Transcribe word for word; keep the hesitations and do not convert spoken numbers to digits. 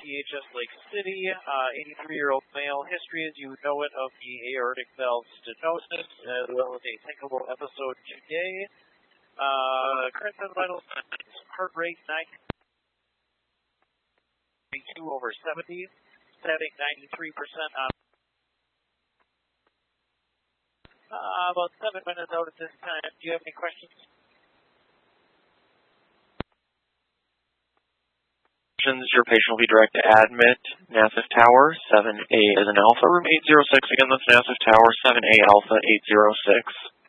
T H S Lake City, uh, eighty-three-year-old male, history as you know it of the aortic valve stenosis, as well as a thinkable episode today. Uh, current vital signs, heart rate ninety-two over seventy, static ninety-three percent on. Uh, about seven minutes out at this time. Do you have any questions? Your patient will be direct to admit, Nassif Tower, seven A as an alpha, room eight zero six. Again, that's Nassif Tower, seven A alpha, eight zero six.